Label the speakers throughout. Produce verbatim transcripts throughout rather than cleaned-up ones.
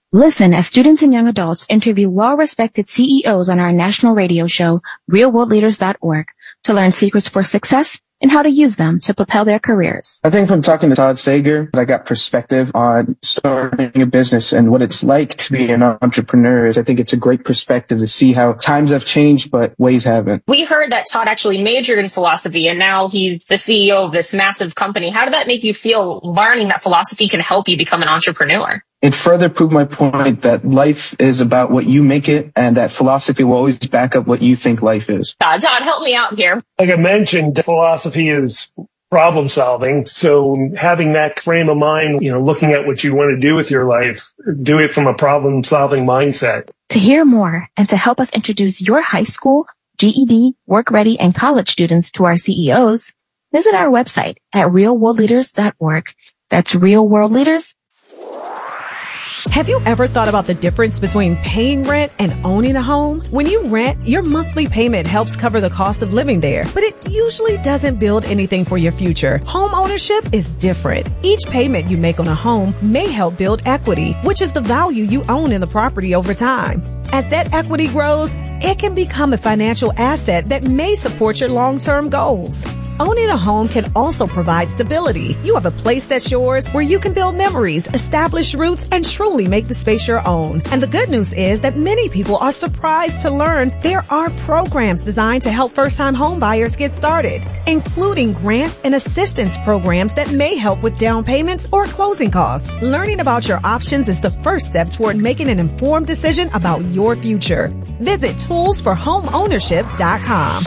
Speaker 1: Listen as students and young adults interview well-respected C E Os on our national radio show, real world leaders dot org, to learn secrets for success and how to use them to propel their careers.
Speaker 2: I think from talking to Todd Sager, I got perspective on starting a business and what it's like to be an entrepreneur. I think it's a great perspective to see how times have changed, but ways haven't.
Speaker 3: We heard that Todd actually majored in philosophy, and now he's the C E O of this massive company. How did that make you feel, learning that philosophy can help you become an entrepreneur?
Speaker 2: It further proved my point that life is about what you make it, and that philosophy will always back up what you think life is.
Speaker 3: Uh, Todd, help me out here.
Speaker 4: Like I mentioned, philosophy is problem solving. So having that frame of mind, you know, looking at what you want to do with your life, do it from a problem solving mindset.
Speaker 1: To hear more and to help us introduce your high school, G E D, work ready, and college students to our C E Os, visit our website at real world leaders dot org. That's Real World Leaders.
Speaker 5: Have you ever thought about the difference between paying rent and owning a home? When you rent, your monthly payment helps cover the cost of living there, but it usually doesn't build anything for your future. Home ownership is different. Each payment you make on a home may help build equity, which is the value you own in the property over time. As that equity grows, it can become a financial asset that may support your long-term goals. Owning a home can also provide stability. You have a place that's yours where you can build memories, establish roots, and truly make the space your own. And the good news is that many people are surprised to learn there are programs designed to help first-time home buyers get started, including grants and assistance programs that may help with down payments or closing costs. Learning about your options is the first step toward making an informed decision about your future. Visit tools for home ownership dot com.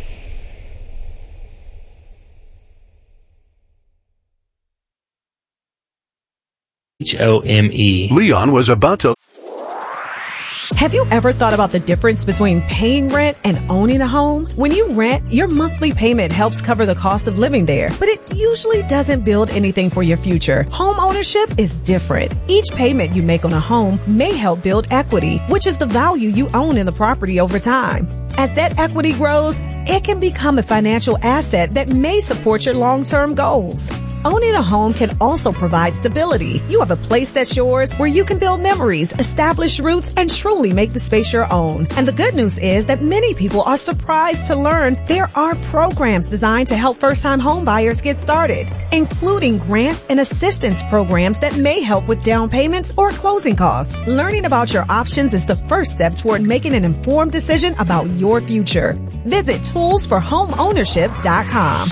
Speaker 6: H O M E.
Speaker 7: Leon was about to...
Speaker 5: Have you ever thought about the difference between paying rent and owning a home? When you rent, your monthly payment helps cover the cost of living there, but it usually doesn't build anything for your future. Home ownership is different. Each payment you make on a home may help build equity, which is the value you own in the property over time. As that equity grows, it can become a financial asset that may support your long-term goals. Owning a home can also provide stability. You have a place that's yours where you can build memories, establish roots, and truly make the space your own. And the good news is that many people are surprised to learn there are programs designed to help first-time home buyers get started, including grants and assistance programs that may help with down payments or closing costs. Learning about your options is the first step toward making an informed decision about your future. Visit tools for home ownership dot com.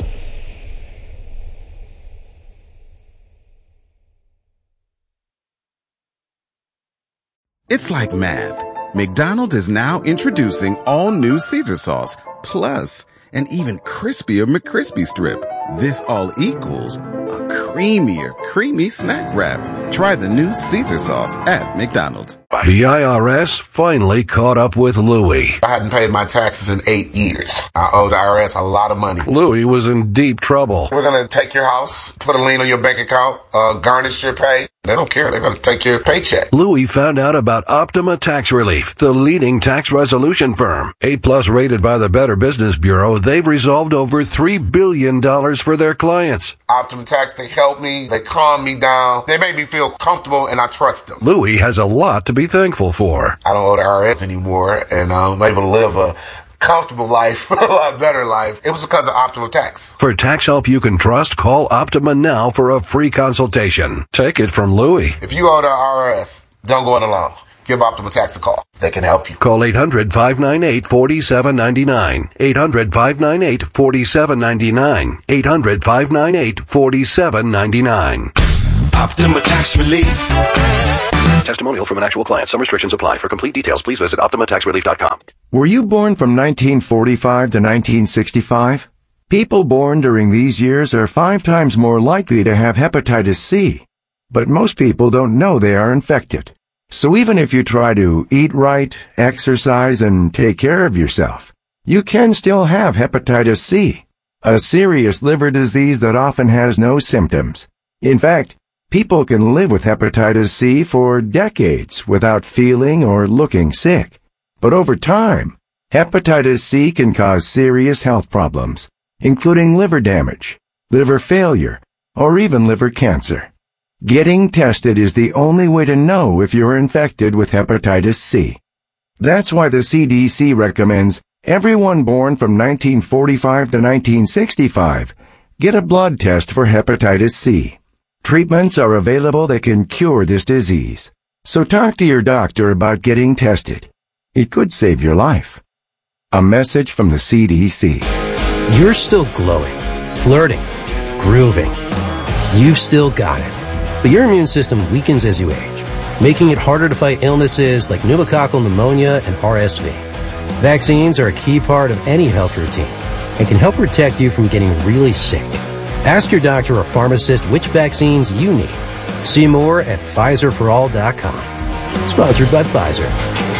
Speaker 8: It's like math. McDonald's is now introducing all new Caesar sauce, plus an even crispier McCrispy strip. This all equals a creamier, creamy snack wrap. Try the new Caesar sauce at McDonald's.
Speaker 7: The I R S finally caught up with Louie.
Speaker 9: I hadn't paid my taxes in eight years. I owe the I R S a lot of money.
Speaker 7: Louie was in deep trouble.
Speaker 9: We're going to take your house, put a lien on your bank account, uh, garnish your pay. They don't care. They're going to take your paycheck.
Speaker 7: Louie found out about Optima Tax Relief, the leading tax resolution firm. A plus rated by the Better Business Bureau, they've resolved over three billion dollars for their clients.
Speaker 9: Optima Tax, they help me. They calm me down. They make me feel comfortable, and I trust them.
Speaker 7: Louie has a lot to be thankful for.
Speaker 9: I don't owe the I R S anymore, and I'm able to live a comfortable life, a lot better life. It was because of Optima Tax.
Speaker 7: For tax help you can trust, call Optima now for a free consultation. Take it from Louie.
Speaker 9: If you owe the I R S, don't go it alone. Give Optima Tax a call. They can help you.
Speaker 7: Call eight hundred, five nine eight, four seven nine nine. eight hundred, five nine eight, four seven nine nine. eight hundred, five nine eight, four seven nine nine.
Speaker 10: Optima Tax Relief.
Speaker 7: Testimonial from an actual client. Some restrictions apply. For complete details, please visit optima tax relief dot com.
Speaker 11: Were you born from nineteen forty-five to nineteen sixty-five? People born during these years are five times more likely to have hepatitis C. But most people don't know they are infected. So even if you try to eat right, exercise, and take care of yourself, you can still have hepatitis C, a serious liver disease that often has no symptoms. In fact, people can live with hepatitis C for decades without feeling or looking sick. But over time, hepatitis C can cause serious health problems, including liver damage, liver failure, or even liver cancer. Getting tested is the only way to know if you're infected with hepatitis C. That's why the C D C recommends everyone born from nineteen forty-five to nineteen sixty-five get a blood test for hepatitis C. Treatments are available that can cure this disease. So talk to your doctor about getting tested. It could save your life. A message from the C D C.
Speaker 12: You're still glowing, flirting, grooving. You've still got it. But your immune system weakens as you age, making it harder to fight illnesses like pneumococcal pneumonia and R S V. Vaccines are a key part of any health routine and can help protect you from getting really sick. Ask your doctor or pharmacist which vaccines you need. See more at Pfizer for all dot com. Sponsored by Pfizer.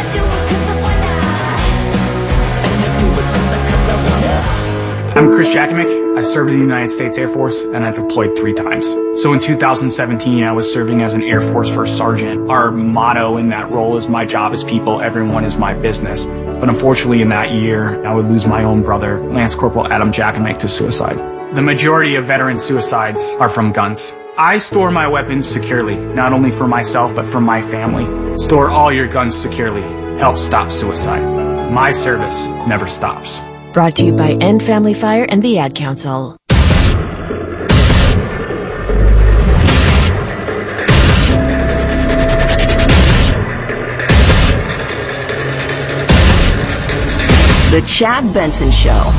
Speaker 13: I'm Chris Jakimick. I served in the United States Air Force, and I deployed three times. So in two thousand seventeen, I was serving as an Air Force First Sergeant. Our motto in that role is, my job is people, everyone is my business. But unfortunately, in that year, I would lose my own brother, Lance Corporal Adam Jakimick, to suicide. The majority of veteran suicides are from guns. I store my weapons securely, not only for myself, but for my family. Store all your guns securely. Help stop suicide. My service never stops.
Speaker 14: Brought to you by End Family Fire and the Ad Council.
Speaker 15: The Chad Benson Show.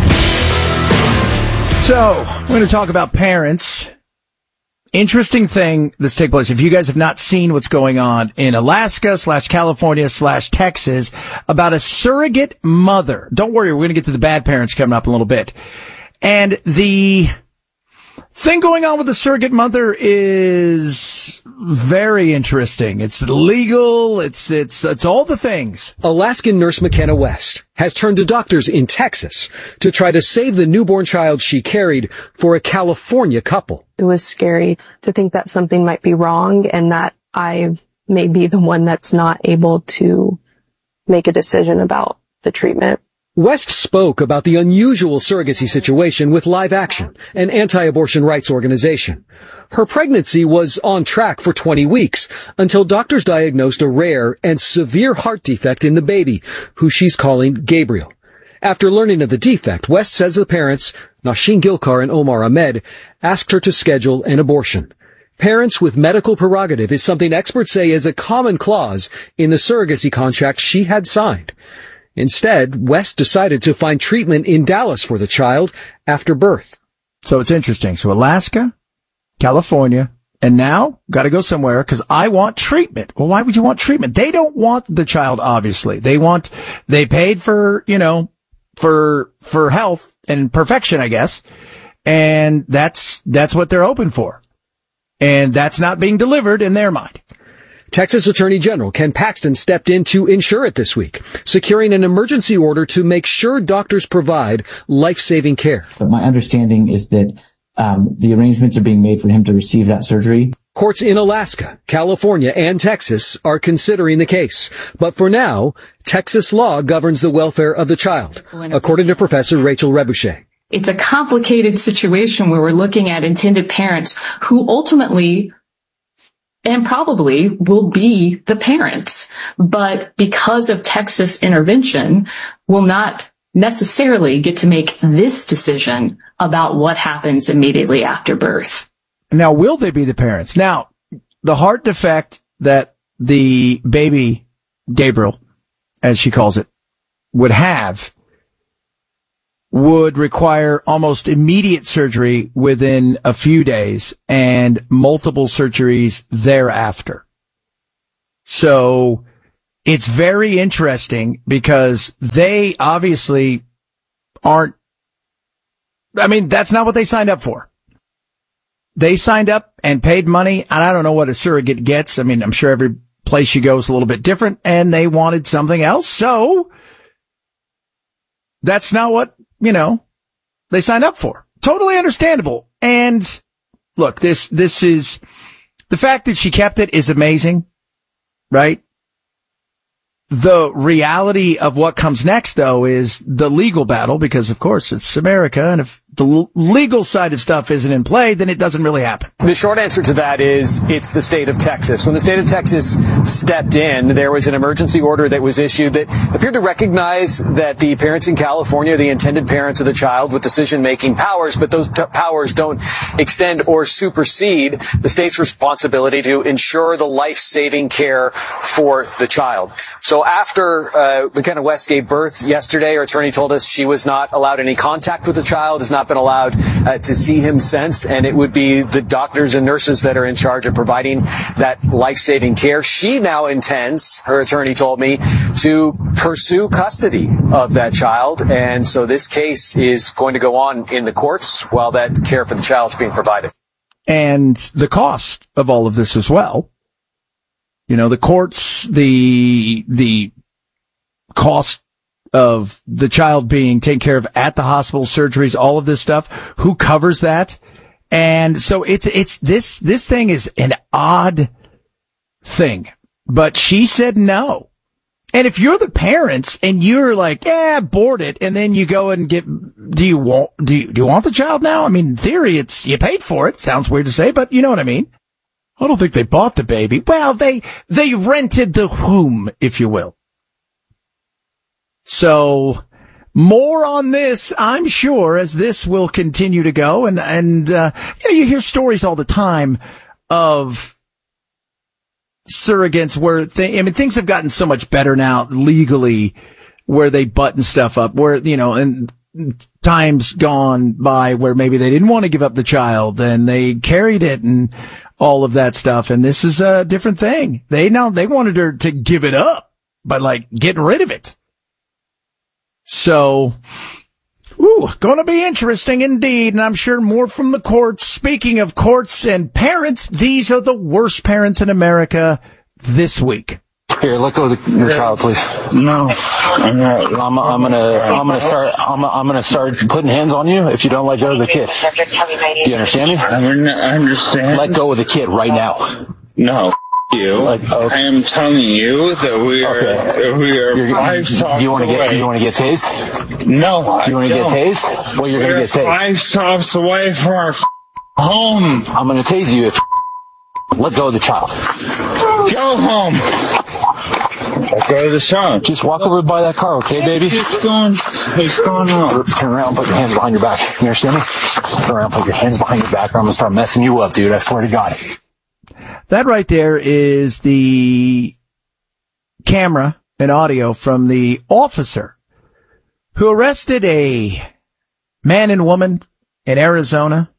Speaker 16: So, we're going to talk about parents. Interesting thing that's taking place. If you guys have not seen what's going on in Alaska slash California slash Texas about a surrogate mother. Don't worry, we're going to get to the bad parents coming up in a little bit. And the thing going on with the surrogate mother is very interesting. It's legal. It's, it's, it's all the things.
Speaker 17: Alaskan nurse McKenna West has turned to doctors in Texas to try to save the newborn child she carried for a California couple.
Speaker 18: It was scary to think that something might be wrong and that I may be the one that's not able to make a decision about the treatment.
Speaker 17: West spoke about the unusual surrogacy situation with Live Action, an anti-abortion rights organization. Her pregnancy was on track for twenty weeks until doctors diagnosed a rare and severe heart defect in the baby, who she's calling Gabriel. After learning of the defect, West says the parents, Nasheen Gilkar and Omar Ahmed, asked her to schedule an abortion. Parents with medical prerogative is something experts say is a common clause in the surrogacy contract she had signed. Instead, West decided to find treatment in Dallas for the child after birth.
Speaker 16: So it's interesting. So Alaska, California, and now got to go somewhere because I want treatment. Well, why would you want treatment? They don't want the child, obviously. They want, they paid for, you know, for, for health and perfection, I guess. And that's, that's what they're hoping for. And that's not being delivered in their mind.
Speaker 17: Texas Attorney General Ken Paxton stepped in to ensure it this week, securing an emergency order to make sure doctors provide life-saving care.
Speaker 19: But my understanding is that um, the arrangements are being made for him to receive that surgery.
Speaker 17: Courts in Alaska, California, and Texas are considering the case. But for now, Texas law governs the welfare of the child, according to Professor Rachel Reboucher.
Speaker 20: It's a complicated situation where we're looking at intended parents who ultimately and probably will be the parents, but because of Texas intervention, will not necessarily get to make this decision about what happens immediately after birth.
Speaker 16: Now, will they be the parents? Now, the heart defect that the baby, Gabriel, as she calls it, would have would require almost immediate surgery within a few days and multiple surgeries thereafter. So it's very interesting because they obviously aren't, I mean, that's not what they signed up for. They signed up and paid money, and I don't know what a surrogate gets. I mean, I'm sure every place you go is a little bit different, and they wanted something else. So that's not what, you know, they signed up for. Totally understandable. And look, this, this is, the fact that she kept it is amazing, right? The reality of what comes next, though, is the legal battle, because of course it's America. And if the l- legal side of stuff isn't in play, then it doesn't really happen.
Speaker 21: The short answer to that is it's the state of Texas. When the state of Texas stepped in, there was an emergency order that was issued that appeared to recognize that the parents in California are the intended parents of the child with decision-making powers, but those t- powers don't extend or supersede the state's responsibility to ensure the life-saving care for the child. So after uh, McKenna West gave birth yesterday, her attorney told us she was not allowed any contact with the child, has not been allowed uh, to see him since, and it would be the doctors and nurses that are in charge of providing that life-saving care. She now intends, her attorney told me, to pursue custody of that child, and so this case is going to go on in the courts while that care for the child is being provided.
Speaker 16: And the cost of all of this as well. You know, the courts, the the cost of the child being taken care of at the hospital, surgeries, all of this stuff. Who covers that? And so it's, it's this, this thing is an odd thing, but she said no. And if you're the parents and you're like, yeah, abort it, and then you go and get, do you want, do you, do you want the child now? I mean, in theory, it's, you paid for it. Sounds weird to say, but you know what I mean? I don't think they bought the baby. Well, they, they rented the womb, if you will. So, more on this, I'm sure, as this will continue to go. And, and, uh, you know, you hear stories all the time of surrogates where, th- I mean, things have gotten so much better now legally where they button stuff up, where, you know, and times gone by where maybe they didn't want to give up the child and they carried it and all of that stuff. And this is a different thing. They now, they wanted her to give it up by like getting rid of it. So, ooh, gonna be interesting indeed, and I'm sure more from the courts. Speaking of courts and parents, these are the worst parents in America this week.
Speaker 22: Here, let go of the, your child, please. No, I'm not. I'm, I'm gonna, I'm gonna start, I'm, I'm gonna start putting hands on you if you don't let go of the kid. Do you understand me? I understand. Let go of the kid right now. No. You. Like, okay. I am telling you that we are okay. we are you're, five stops do you want to get do you want to get tased? No, do you want to get tased? Well, you're going to get tased. Five stops away from our f- home. I'm going to tase you if let go of the child. Go home. Let go of the child. Just walk over by that car, okay, baby? It's going. It's going on. Turn around, put your hands behind your back. You understand me? Turn around, put your hands behind your back, or I'm going to start messing you up, dude. I swear to God.
Speaker 16: That right there is the camera and audio from the officer who arrested a man and woman in Arizona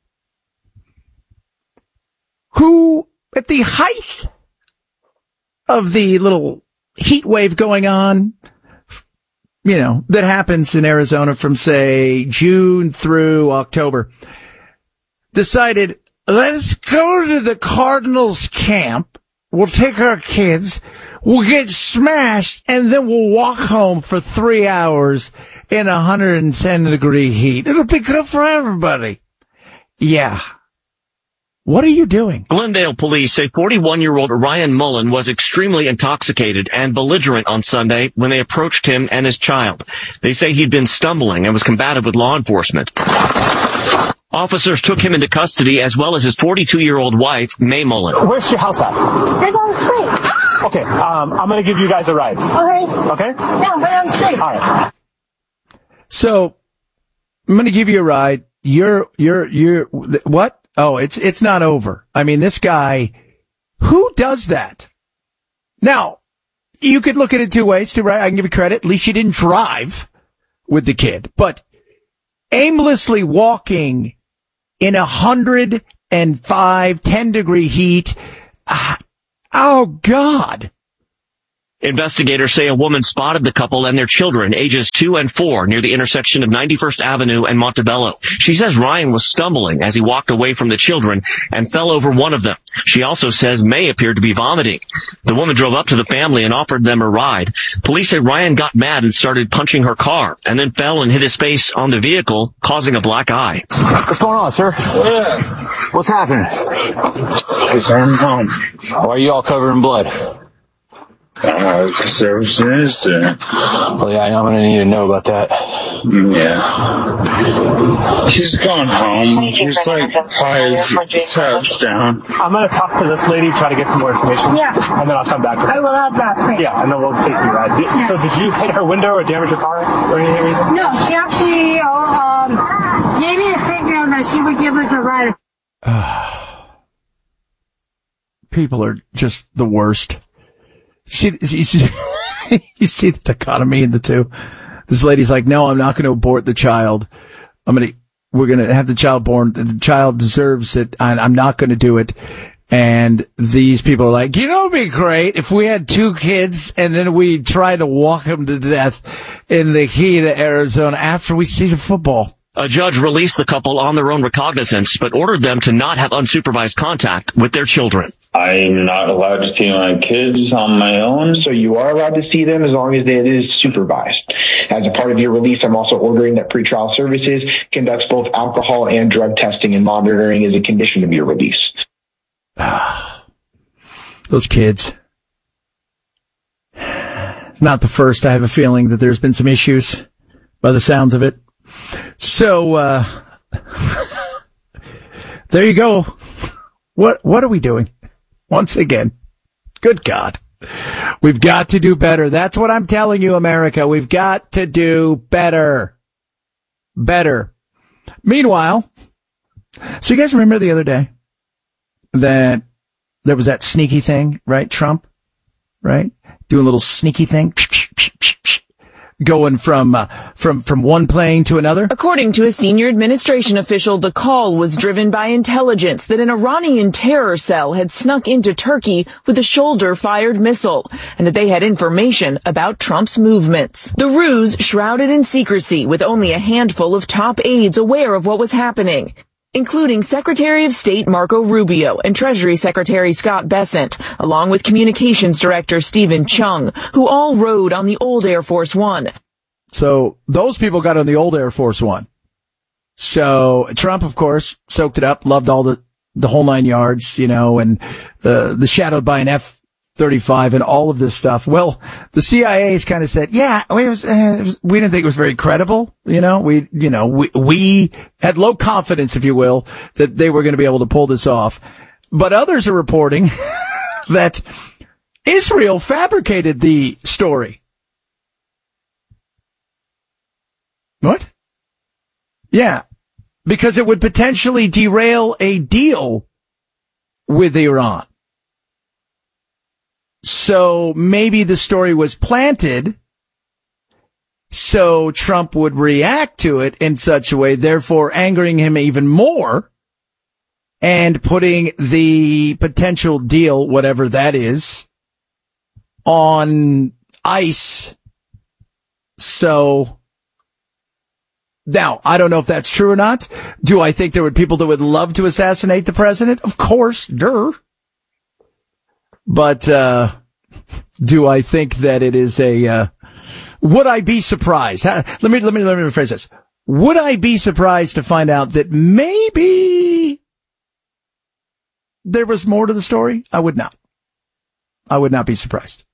Speaker 16: who, at the height of the little heat wave going on, you know, that happens in Arizona from, say, June through October, decided, let's go to the Cardinals camp. We'll take our kids. We'll get smashed, and then we'll walk home for three hours in one hundred ten degree heat. It'll be good for everybody. Yeah. What are you doing?
Speaker 23: Glendale police say forty-one-year-old Ryan Mullen was extremely intoxicated and belligerent on Sunday when they approached him and his child. They say he'd been stumbling and was combative with law enforcement. Officers took him into custody as well as his forty-two-year-old wife, May Mullen.
Speaker 22: Where's your house at?
Speaker 24: Right down the street.
Speaker 22: Okay, um, I'm going to give you guys a ride.
Speaker 24: Okay.
Speaker 22: Okay?
Speaker 24: Yeah, right down the street.
Speaker 22: All right.
Speaker 16: So, I'm going to give you a ride. You're, you're, you're, what? Oh, it's, it's not over. I mean, this guy, who does that? Now, you could look at it two ways, too, right? I can give you credit. At least you didn't drive with the kid. But aimlessly walking in a hundred and five, ten degree heat. Ah, oh, God.
Speaker 23: Investigators say a woman spotted the couple and their children, ages two and four, near the intersection of ninety-first Avenue and Montebello. She says Ryan was stumbling as he walked away from the children and fell over one of them. She also says May appeared to be vomiting. The woman drove up to the family and offered them a ride. Police say Ryan got mad and started punching her car and then fell and hit his face on the vehicle, causing a black eye.
Speaker 22: What's going on, sir? Yeah. What's happening?
Speaker 24: I'm home.
Speaker 22: Why are you all covered in blood? Uh, because there was an incident. Well, yeah, I'm going to need to know about that. Yeah. He's gone home. He's like five steps down.
Speaker 1: I'm going to talk to this lady, try to get some more information.
Speaker 24: Yeah.
Speaker 1: And then I'll come back.
Speaker 24: I will have that. Thanks.
Speaker 1: Yeah, and then we'll take you a ride.
Speaker 24: Yes.
Speaker 1: So did you hit her window or damage her car for any reason?
Speaker 24: No, she actually uh, um, gave me a signal that she would give us a ride.
Speaker 16: People are just the worst. See, you see, you see the dichotomy in the two. This lady's like, no, I'm not going to abort the child. I'm going to, we're going to have the child born. The child deserves it. And I'm not going to do it. And these people are like, you know, it'd be great if we had two kids and then we try to walk them to death in the heat of Arizona after we see the football.
Speaker 23: A judge released the couple on their own recognizance, but ordered them to not have unsupervised contact with their children.
Speaker 22: I'm not allowed to see my kids on my own.
Speaker 2: So you are allowed to see them as long as it is supervised. As a part of your release, I'm also ordering that pretrial services conducts both alcohol and drug testing and monitoring as a condition of your release.
Speaker 16: Those kids. It's not the first. I have a feeling that there's been some issues by the sounds of it. So, uh, there you go. What, what are we doing? Once again. Good God. We've got to do better. That's what I'm telling you, America. We've got to do better. Better. Meanwhile, so you guys remember the other day that there was that sneaky thing, right? Trump, right? Doing a little sneaky thing. Going from uh, from from one plane to another?
Speaker 3: According to a senior administration official, the call was driven by intelligence that an Iranian terror cell had snuck into Turkey with a shoulder-fired missile, and that they had information about Trump's movements. The ruse shrouded in secrecy, with only a handful of top aides aware of what was happening, including Secretary of State Marco Rubio and Treasury Secretary Scott Bessent, along with Communications Director Stephen Chung, who all rode on the old Air Force One.
Speaker 16: So those people got on the old Air Force One. So Trump, of course, soaked it up, loved all the, the whole nine yards, you know, and uh, the shadowed by an F thirty-five and all of this stuff. Well, the C I A has kind of said, yeah, it was, uh, it was, we didn't think it was very credible. You know, we, you know, we, we had low confidence, if you will, that they were going to be able to pull this off. But others are reporting that Israel fabricated the story. What? Yeah, because it would potentially derail a deal with Iran. So maybe the story was planted so Trump would react to it in such a way, therefore angering him even more and putting the potential deal, whatever that is, on ice. So now, I don't know if that's true or not. Do I think there were people that would love to assassinate the president? Of course, duh. But, uh, do I think that it is a, uh, would I be surprised? Let me, let me, let me rephrase this. Would I be surprised to find out that maybe there was more to the story? I would not. I would not be surprised.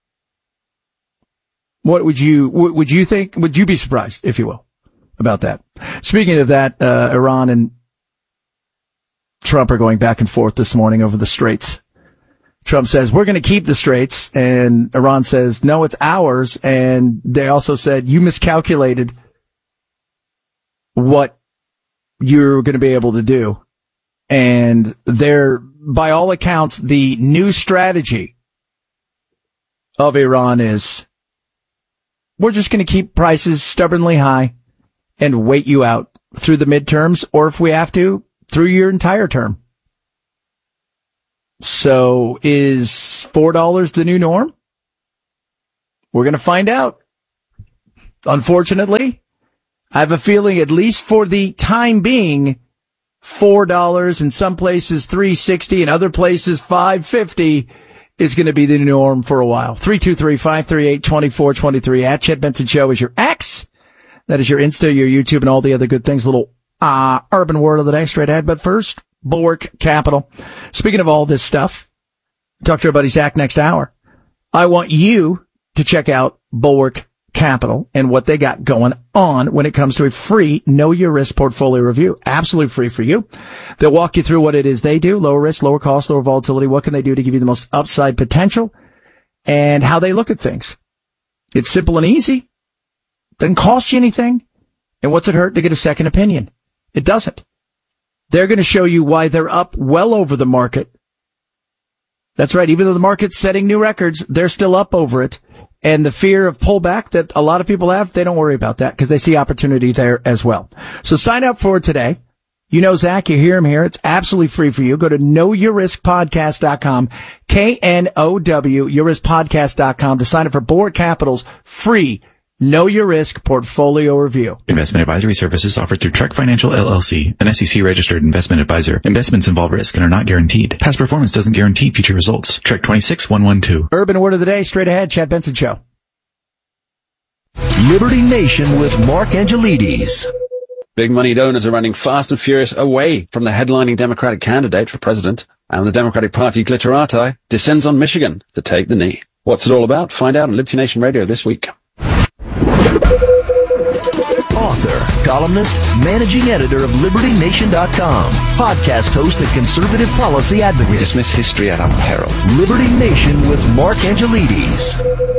Speaker 16: What would you, would you think? Would you be surprised, if you will, about that? Speaking of that, uh, Iran and Trump are going back and forth this morning over the Straits. Trump says, we're going to keep the Straits, and Iran says, no, it's ours. And they also said, you miscalculated what you're going to be able to do. And they're, by all accounts, the new strategy of Iran is, we're just going to keep prices stubbornly high and wait you out through the midterms, or if we have to, through your entire term. So is four dollars the new norm? We're going to find out. Unfortunately, I have a feeling, at least for the time being, four dollars, in some places three sixty, in other places five fifty is going to be the norm for a while. three two three, five three eight, two four two three. At Chet Benson Show is your X. That is your Insta, your YouTube, and all the other good things. Little uh urban word of the day straight ahead. But first, Bulwark Capital. Speaking of all this stuff, talk to our buddy Zach next hour. I want you to check out Bulwark Capital and what they got going on when it comes to a free Know Your Risk portfolio review. Absolutely free for you. They'll walk you through what it is they do, lower risk, lower cost, lower volatility. What can they do to give you the most upside potential and how they look at things. It's simple and easy. Doesn't cost you anything. And what's it hurt to get a second opinion? It doesn't. They're going to show you why they're up well over the market. That's right. Even though the market's setting new records, they're still up over it. And the fear of pullback that a lot of people have, they don't worry about that because they see opportunity there as well. So sign up for it today. You know Zach, you hear him here. It's absolutely free for you. Go to know your risk podcast dot com, K N O W, your risk podcast dot com to sign up for Bulwark Capital's free Know Your Risk portfolio review.
Speaker 4: Investment advisory services offered through Trek Financial L L C, an S E C registered investment advisor. Investments involve risk and are not guaranteed. Past performance doesn't guarantee future results. Trek twenty-six one one two.
Speaker 16: Urban Word of the Day, straight ahead. Chad Benson Show.
Speaker 5: Liberty Nation with Mark Angelides.
Speaker 6: Big money donors are running fast and furious away from the headlining Democratic candidate for president, and the Democratic Party glitterati descends on Michigan to take the knee. What's it all about? Find out on Liberty Nation Radio this week.
Speaker 5: Author, columnist, managing editor of Liberty Nation dot com, podcast host and conservative policy advocate.
Speaker 6: We dismiss history at our peril.
Speaker 5: Liberty Nation with Mark Angelides.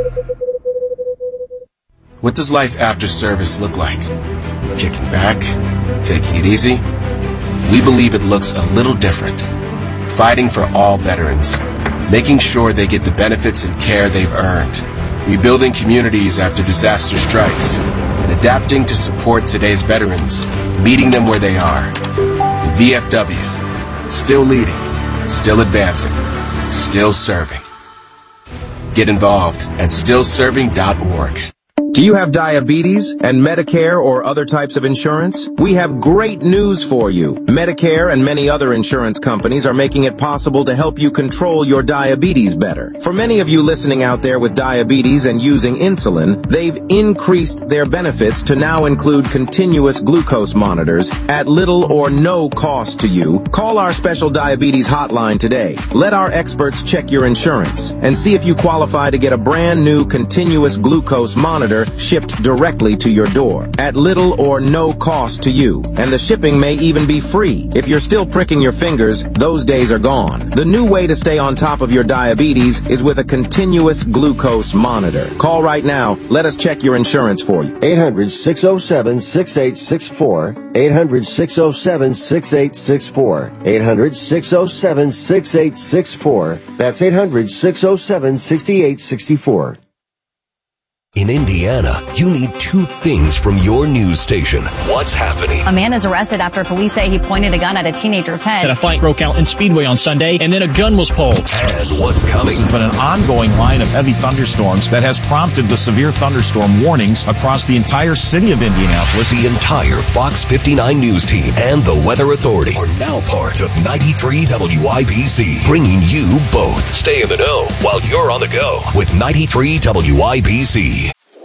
Speaker 8: What does life after service look like? Kicking back? Taking it easy? We believe it looks a little different. Fighting for all veterans. Making sure they get the benefits and care they've earned. Rebuilding communities after disaster strikes. And adapting to support today's veterans. Meeting them where they are. The V F W. Still leading. Still advancing. Still serving. Get involved at still serving dot org.
Speaker 25: Do you have diabetes and Medicare or other types of insurance? We have great news for you. Medicare and many other insurance companies are making it possible to help you control your diabetes better. For many of you listening out there with diabetes and using insulin, they've increased their benefits to now include continuous glucose monitors at little or no cost to you. Call our special diabetes hotline today. Let our experts check your insurance and see if you qualify to get a brand new continuous glucose monitor shipped directly to your door at little or no cost to you. And the shipping may even be free. If you're still pricking your fingers, those days are gone. The new way to stay on top of your diabetes is with a continuous glucose monitor. Call right now. Let us check your insurance for you.
Speaker 26: eight hundred, six oh seven, six eight six four. eight hundred, six oh seven, six eight six four. eight hundred, six oh seven, six eight six four. That's eight hundred, six oh seven, six eight six four.
Speaker 7: In Indiana, you need two things from your news station. What's happening?
Speaker 27: A man is arrested after police say he pointed a gun at a teenager's head.
Speaker 28: And a fight broke out in Speedway on Sunday, and then a gun was pulled.
Speaker 7: And what's coming?
Speaker 29: This has been an ongoing line of heavy thunderstorms that has prompted the severe thunderstorm warnings across the entire city of Indianapolis.
Speaker 7: The entire Fox fifty-nine News team and the Weather Authority are now part of ninety-three W I B C, bringing you both. Stay in the know while you're on the go with ninety-three W I B C.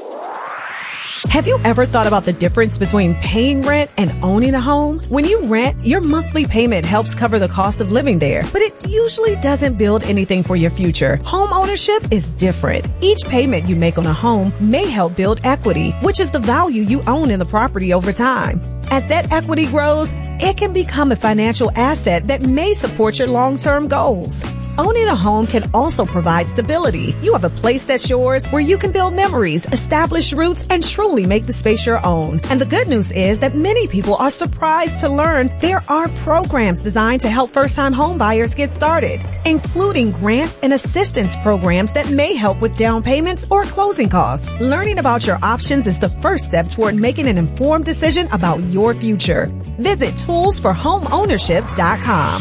Speaker 30: Have you ever thought about the difference between paying rent and owning a home? When you rent, your monthly payment helps cover the cost of living there, but it usually doesn't build anything for your future. Home ownership is different. Each payment you make on a home may help build equity, which is the value you own in the property over time. As that equity grows, it can become a financial asset that may support your long-term goals. Owning a home can also provide stability. You have a place that's yours where you can build memories, establish roots, and truly make the space your own. And the good news is that many people are surprised to learn there are programs designed to help first-time home buyers get started, including grants and assistance programs that may help with down payments or closing costs. Learning about your options is the first step toward making an informed decision about your future. Visit tools for home ownership dot com.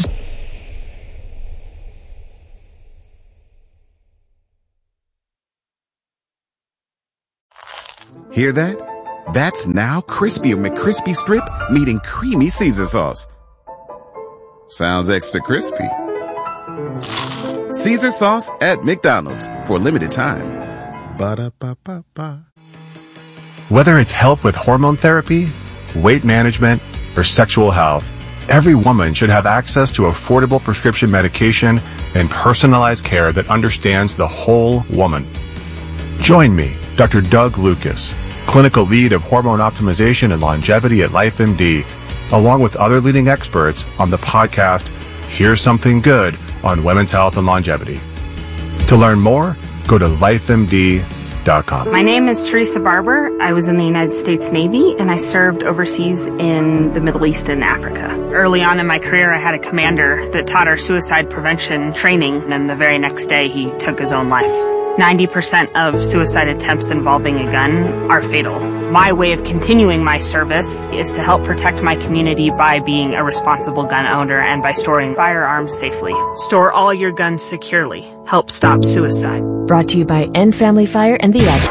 Speaker 31: Hear that? That's now Crispy McCrispy Strip meeting creamy Caesar sauce. Sounds extra crispy. Caesar sauce at McDonald's for a limited time. Ba-da-ba-ba-ba.
Speaker 32: Whether it's help with hormone therapy, weight management, or sexual health,
Speaker 9: Every woman should have access to affordable prescription medication and personalized care that understands the whole woman. Join me, Doctor Doug Lucas, clinical lead of hormone optimization and longevity at LifeMD, along with other leading experts on the podcast Here's Something Good on Women's Health and Longevity. To learn more, go to life M D dot com.
Speaker 10: My name is Teresa Barber. I was in the United States Navy, and I served overseas in the Middle East and Africa. Early on in my career, I had a commander that taught our suicide prevention training, and the very next day, he took his own life. ninety percent of suicide attempts involving a gun are fatal. My way of continuing my service is to help protect my community by being a responsible gun owner and by storing firearms safely. Store all your guns securely. Help stop suicide.
Speaker 11: Brought to you by End Family Fire and the Ad.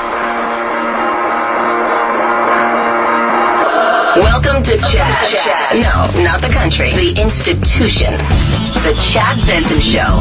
Speaker 12: Welcome to Chad. No, not the country. The institution. The Chad Benson Show.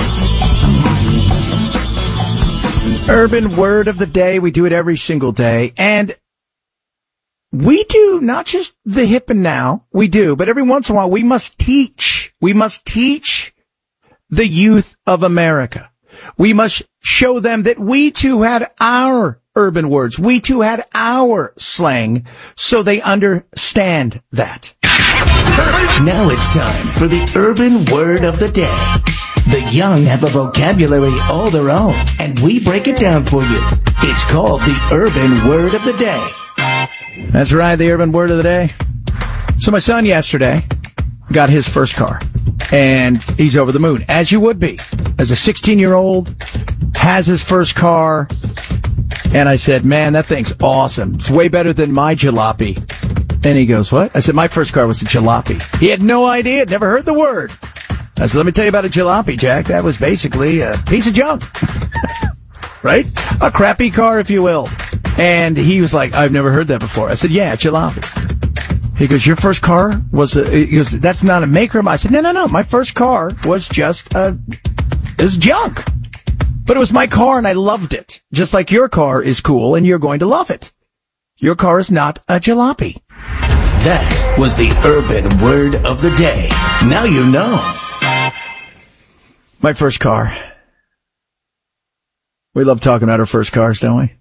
Speaker 16: Urban word of the day. We do it every single day. And we do not just the hip and now. We do. But every once in a while, we must teach. We must teach the youth of America. We must show them that we too had our urban words. We too had our slang, so they understand that.
Speaker 5: Now it's time for the urban word of the day. The young have a vocabulary all their own, and we break it down for you. It's called the urban word of the day.
Speaker 16: That's right, the urban word of the day. So my son yesterday got his first car, and he's over the moon, as you would be. As a sixteen-year-old, has his first car, and I said, man, that thing's awesome. It's way better than my jalopy. And he goes, what? I said, my first car was a jalopy. He had no idea, had never heard the word. I said, let me tell you about a jalopy, Jack. That was basically a piece of junk. Right? A crappy car, if you will. And he was like, I've never heard that before. I said, yeah, jalopy. He goes, your first car was a, he goes, that's not a maker. I said, no, no, no. My first car was just a, it was junk. But it was my car and I loved it. Just like your car is cool and you're going to love it. Your car is not a jalopy.
Speaker 5: That was the urban word of the day. Now you know.
Speaker 16: My first car. We love talking about our first cars, don't we?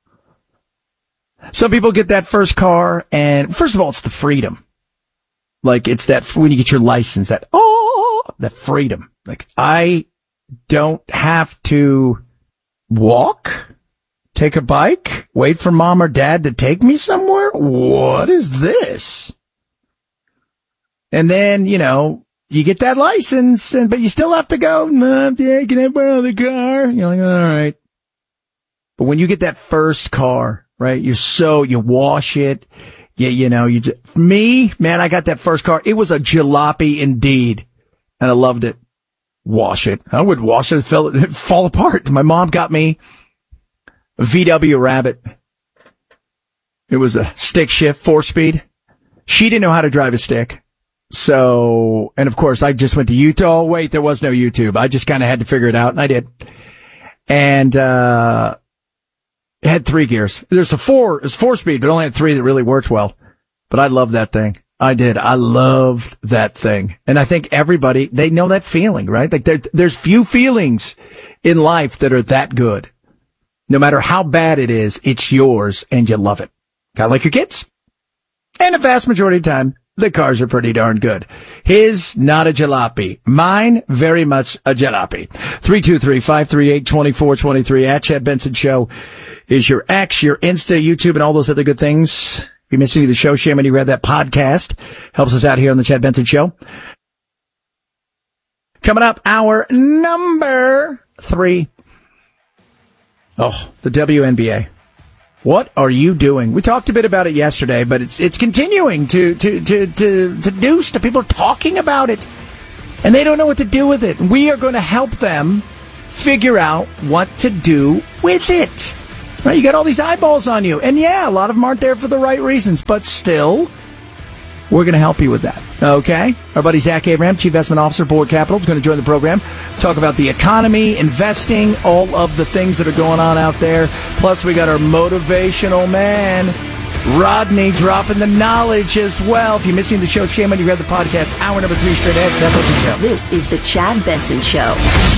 Speaker 16: Some people get that first car, and first of all, it's the freedom. Like, it's that, when you get your license, that, oh, that freedom. Like, I don't have to walk, take a bike, wait for mom or dad to take me somewhere. What is this? And then, you know, you get that license, and but you still have to go, Mom, Dad, can I borrow the car? You're like, all right. But when you get that first car, right, you're so, you wash it, you, you know, you just, me, man, I got that first car. It was a jalopy indeed, and I loved it. Wash it. I would wash it, it fell, it'd fall apart. My mom got me a V W Rabbit. It was a stick shift, four speed. She didn't know how to drive a stick. So, and of course, I just went to YouTube. Oh, wait, there was no YouTube. I just kind of had to figure it out, and I did. And, uh, it had three gears. There's a four, it's four speed, but only had three that really worked well. But I love that thing. I did. I loved that thing. And I think everybody, they know that feeling, right? Like there, there's few feelings in life that are that good. No matter how bad it is, it's yours and you love it. Kind of like your kids. And the vast majority of the time, the cars are pretty darn good. His, not a jalopy. Mine, very much a jalopy. three two three, five three eight, two four two three at Chad Benson Show is your X, your Insta, YouTube, and all those other good things. If you missed any of the show, shame on you read that podcast. Helps us out here on the Chad Benson Show. Coming up, hour number three. Oh, the W N B A. What are you doing? We talked a bit about it yesterday, but it's it's continuing to to to to to do stuff. People are talking about it, and they don't know what to do with it. We are going to help them figure out what to do with it. Right? You got all these eyeballs on you, and yeah, a lot of them aren't there for the right reasons, but still, we're going to help you with that. Okay? Our buddy Zach Abraham, Chief Investment Officer, Board Capital, is going to join the program. Talk about the economy, investing, all of the things that are going on out there. Plus, we got our motivational man, Rodney dropping the knowledge as well. If you're missing the show, shame on you. Grab the podcast. Hour number three straight ahead. Chad Benson Show.
Speaker 12: This is the Chad Benson Show.